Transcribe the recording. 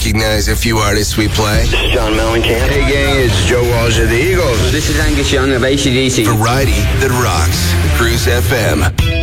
recognize a few artists we play? This is John Mellencamp. Hey gang, it's Joe Walsh of the Eagles. This is Angus Young of AC/DC. Variety that rocks. Cruise FM.